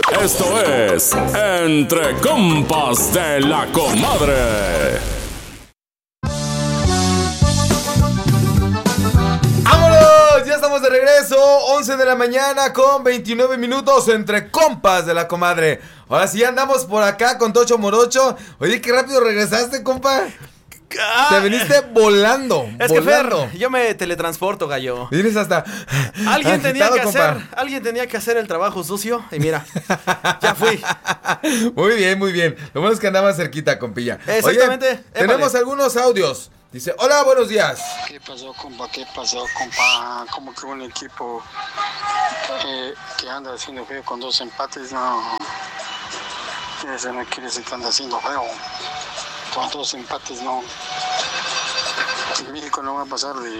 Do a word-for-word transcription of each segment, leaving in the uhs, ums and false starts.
Esto es Entre Compas de la Comadre. ¡Vámonos! Ya estamos de regreso, once de la mañana con veintinueve minutos Entre Compas de la Comadre. Ahora sí andamos por acá con Tocho Morocho. Oye, qué rápido regresaste, compa. Ah, Te viniste volando. Es volando. que Fer, yo me teletransporto, gallo. Vienes hasta. Alguien agitado, tenía que compa. hacer, alguien tenía que hacer el trabajo sucio. Y mira, ya fui. Muy bien, muy bien. Lo bueno es que andaba cerquita, compilla. Exactamente. Oye, tenemos algunos audios. Dice, hola, buenos días. ¿Qué pasó, compa? ¿Qué pasó, compa? Como que un equipo eh, que anda haciendo feo con dos empates, no. Eso no quiere decir que anda haciendo feo. Con dos empates, no. México no va a pasar de,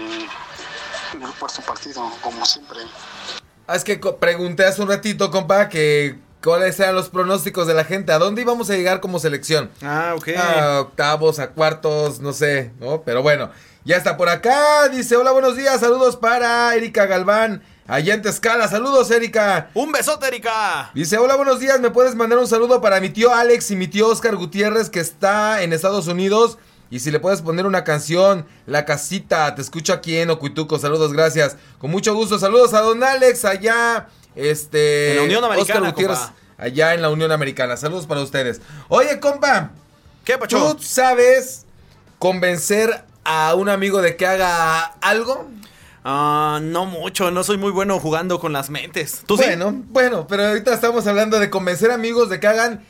del cuarto partido, como siempre. Ah, es que co- pregunté hace un ratito, compa, que cuáles eran los pronósticos de la gente. ¿A dónde íbamos a llegar como selección? Ah, ok. A octavos, a cuartos, no sé, ¿no? Pero bueno, ya está por acá. Dice, hola, buenos días. Saludos para Erika Galván, allá en Tezcala. Saludos, Erika. Un besote, Erika. Dice, hola, buenos días. ¿Me puedes mandar un saludo para mi tío Alex y mi tío Oscar Gutiérrez, que está en Estados Unidos? Y si le puedes poner una canción, La Casita, te escucho aquí en Ocuituco. Saludos, gracias. Con mucho gusto. Saludos a don Alex allá, este... En la Unión Americana, Oscar Gutiérrez, compa. allá en la Unión Americana. Saludos para ustedes. Oye, compa. ¿Qué, pacho? ¿Tú sabes convencer a un amigo de que haga algo? Ah, uh, no mucho, no soy muy bueno jugando con las mentes. ¿Tú bueno, sí? Bueno, pero ahorita estamos hablando de convencer amigos de que hagan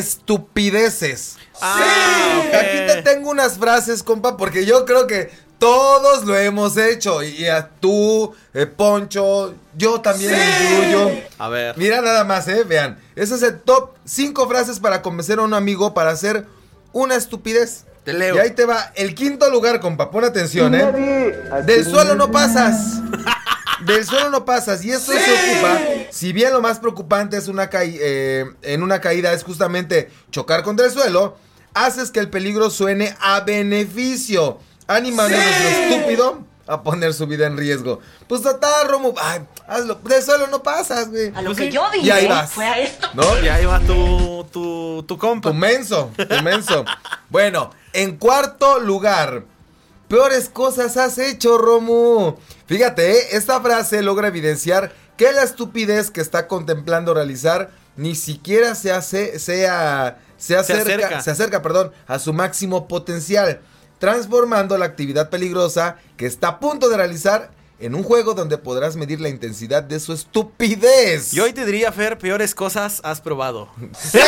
estupideces. Ah, sí. Okay. Aquí te tengo unas frases, compa, porque yo creo que todos lo hemos hecho. Y, y a tú, eh, Poncho, yo también sí. incluyo. A ver. Mira nada más, eh, vean. Ese es el top cinco frases para convencer a un amigo para hacer una estupidez. Te leo. Y ahí te va el quinto lugar, compa. Pon atención, eh. Del suelo no pasas. Del suelo no pasas. Y esto se ocupa. Si bien lo más preocupante es una ca- eh, en una caída es justamente chocar contra el suelo, haces que el peligro suene a beneficio, animando sí. a nuestro estúpido a poner su vida en riesgo. Pues total, Romo, ay, hazlo. Del suelo no pasas, güey. A lo pues que sí. yo dije y ahí vas. fue a esto. ¿No? Y ahí va tu, tu, tu compa. Tu menso, tu menso. Bueno, en cuarto lugar, peores cosas has hecho, Romu. Fíjate, ¿eh? Esta frase logra evidenciar que la estupidez que está contemplando realizar ni siquiera se hace, sea, se acerca, se acerca, se acerca, perdón, a su máximo potencial, transformando la actividad peligrosa que está a punto de realizar en un juego donde podrás medir la intensidad de su estupidez. Yo hoy te diría, Fer, peores cosas has probado. Sí,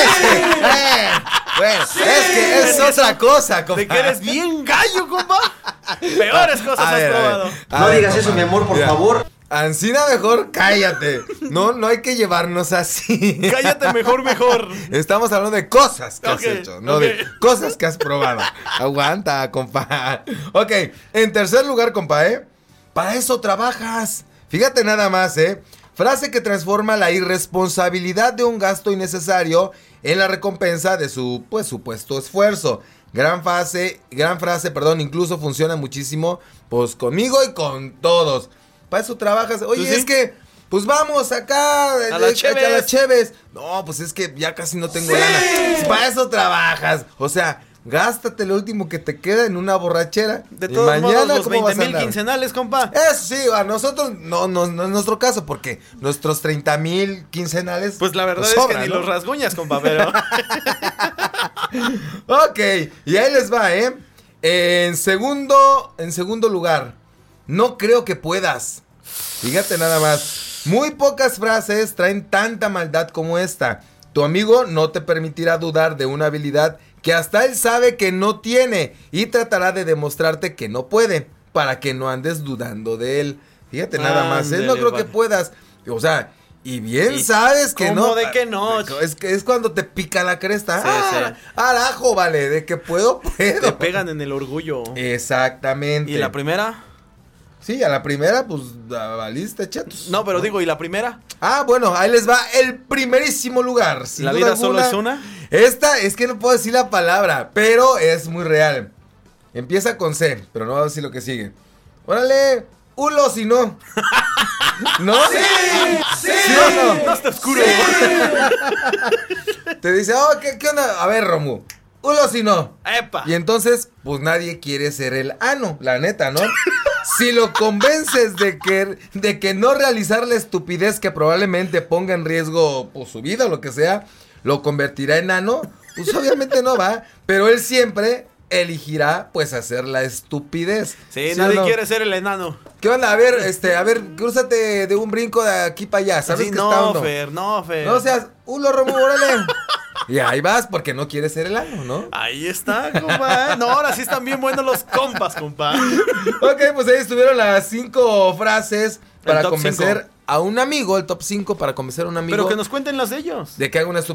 eh, bueno, es que es, es otra cosa, compa. De que eres bien gallo, compa. Peores cosas a has ver, probado. A ver, a no ver, digas compa. eso, mi amor, por Mira, favor. Ancina, mejor cállate. No, no hay que llevarnos así. Cállate, mejor, mejor. Estamos hablando de cosas que okay, has hecho, no okay. de cosas que has probado. Aguanta, compa. Ok, en tercer lugar, compa, ¿eh? Para eso trabajas. Fíjate nada más, ¿eh? Frase que transforma la irresponsabilidad de un gasto innecesario en la recompensa de su, pues, supuesto esfuerzo. Gran frase, gran frase, perdón, incluso funciona muchísimo, pues, conmigo y con todos. Para eso trabajas. Oye, ¿sí? Es que, pues vamos acá a las cheves. A las cheves. No, pues es que ya casi no tengo sí. lana. Pues para eso trabajas. O sea, gástate lo último que te queda en una borrachera. De todos y mañana, modos, los ¿cómo veinte mil vas a quincenales, compa. Eso sí, a nosotros no, no, no es nuestro caso, porque nuestros treinta mil quincenales. Pues la verdad pues sobra, es que ¿no? ni los rasguñas, compa, pero. Ok, y ahí les va, ¿eh? En segundo, en segundo lugar, no creo que puedas. Fíjate nada más. Muy pocas frases traen tanta maldad como esta. Tu amigo no te permitirá dudar de una habilidad que hasta él sabe que no tiene y tratará de demostrarte que no puede, para que no andes dudando de él. Fíjate ah, nada más, ¿eh? No creo vale. que puedas. O sea, y bien ¿Y sabes que ¿cómo no. de que no? Es que es cuando te pica la cresta. Sí, ah, sí. Arajo, vale, de que puedo, puedo. Te pegan en el orgullo. Exactamente. ¿Y la primera? Sí, a la primera, pues, valiste, chatos. No, pero digo, ¿y la primera? Ah, bueno, ahí les va el primerísimo lugar. Sin ¿La duda vida alguna, solo es una? Esta, es que no puedo decir la palabra, pero es muy real. Empieza con C, pero no voy a decir lo que sigue. Órale, hulo si no. ¿No? ¡Sí! ¡Sí! ¿Sí o no? No está oscuro. Te dice, oh, ¿qué, qué onda? A ver, Romu, uno si no. ¡Epa! Y entonces, pues nadie quiere ser el ano, la neta, ¿no? Si lo convences de que, de que no realizar la estupidez que probablemente ponga en riesgo pues, su vida o lo que sea, lo convertirá en ano, pues obviamente no va, pero él siempre elegirá pues hacer la estupidez. Sí, ¿Sí nadie o no? quiere ser el enano. ¿Qué onda? A ver, este, a ver, crúzate de un brinco de aquí para allá, ¿sabes Así, que no, está hondo? Fer, no, Fer. No seas, ulo, Romu, órale. Y ahí vas porque no quieres ser el ano, ¿no? Ahí está, compa. No, ahora sí están bien buenos los compas, compa. Ok, pues ahí estuvieron las cinco frases para top convencer cinco. a un amigo, el top cinco para convencer a un amigo Pero que nos cuenten las de ellos. de que haga una